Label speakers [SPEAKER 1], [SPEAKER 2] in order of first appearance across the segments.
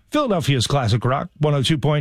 [SPEAKER 1] Philadelphia's Classic Rock, 102.9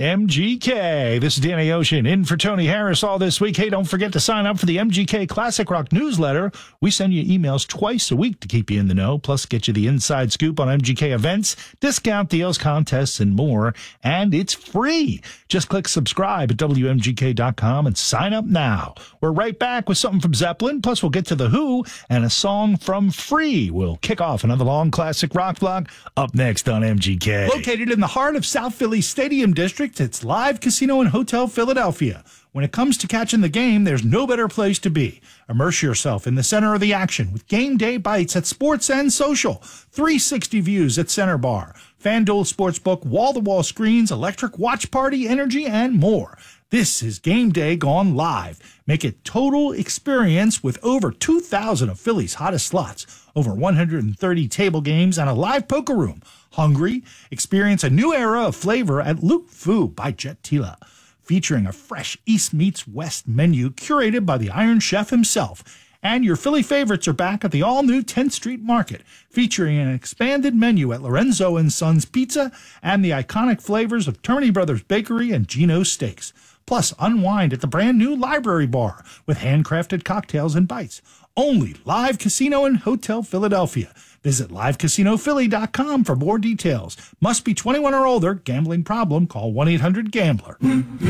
[SPEAKER 1] MGK. This is Danny Ocean in for Tony Harris all this week. Hey, don't forget to sign up for the MGK Classic Rock newsletter. We send you emails twice a week to keep you in the know, plus get you the inside scoop on MGK events, discount deals, contests, and more. And it's free. Just click subscribe at WMGK.com and sign up now. We're right back with something from Zeppelin, plus we'll get to The Who and a song from Free. We'll kick off another long classic rock block up next on MGK.
[SPEAKER 2] Located in the heart of South Philly's Stadium District, it's Live Casino and Hotel Philadelphia. When it comes to catching the game, there's no better place to be. Immerse yourself in the center of the action with game day bites at Sports and Social, 360 views at Center Bar, FanDuel Sportsbook, wall-to-wall screens, electric watch party, energy, and more. This is game day gone live. Make it total experience with over 2,000 of Philly's hottest slots, over 130 table games, and a live poker room. Hungry? Experience a new era of flavor at Luke Fu by Jet Tila, featuring a fresh East meets West menu curated by the Iron Chef himself. And your Philly favorites are back at the all-new 10th Street Market, featuring an expanded menu at Lorenzo & Sons Pizza and the iconic flavors of Termini Brothers Bakery and Gino's Steaks. Plus, unwind at the brand-new Library Bar with handcrafted cocktails and bites. Only Live Casino and Hotel Philadelphia. Visit livecasinophilly.com for more details. Must be 21 or older. Gambling problem? Call 1-800-GAMBLER.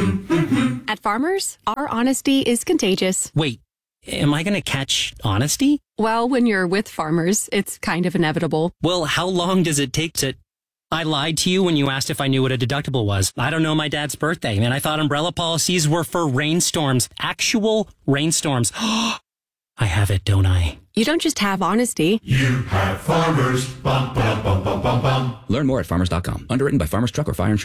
[SPEAKER 3] At Farmers, our honesty is contagious.
[SPEAKER 4] Wait, am I going to catch honesty?
[SPEAKER 3] Well, when you're with Farmers, it's kind of inevitable.
[SPEAKER 4] Well, how long does it take to... I lied to you when you asked if I knew what a deductible was. I don't know my dad's birthday, and I thought umbrella policies were for rainstorms. Actual rainstorms. I have it, don't I?
[SPEAKER 3] You don't just have honesty.
[SPEAKER 5] You have Farmers. Bum, bum, bum, bum, bum, bum.
[SPEAKER 6] Learn more at farmers.com. Underwritten by Farmers Truck or Fire Insurance.